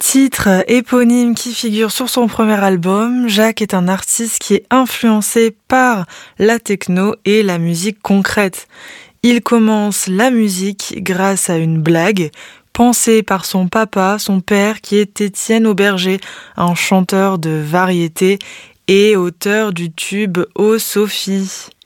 Titre éponyme qui figure sur son premier album, Jacques est un artiste qui est influencé par la techno et la musique concrète. Il commence la musique grâce à une blague pensée par son papa, son père qui est Étienne Auberger, un chanteur de variété et auteur du tube Oh Sophie.